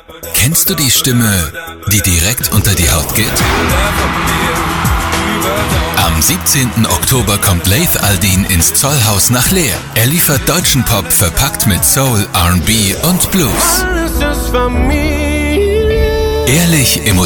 Kennst du die Stimme, die direkt unter die Haut geht? Am 17. Oktober kommt Laith Al-Deen ins Zollhaus nach Leer. Er liefert deutschen Pop verpackt mit Soul, R&B und Blues. Ehrlich, emotional